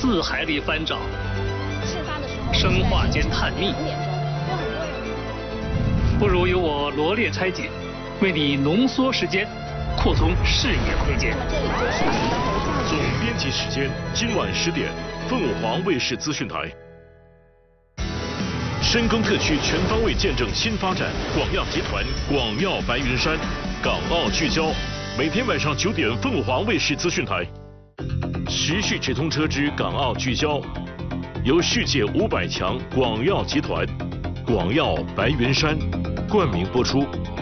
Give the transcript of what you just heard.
四海里翻找， 事发的时候， 生化间探秘， 有很多人。 不如由我罗列拆解，为你浓缩时间，扩充视野空间。 那么这里就是总编辑时间今晚10点，凤凰卫视资讯台。深耕特区全方位见证新发展，广药集团广药白云山，港澳聚焦，每天晚上9点，凤凰卫视资讯台。时序直通车之港澳聚焦，由世界500强广药集团、广药白云山冠名播出。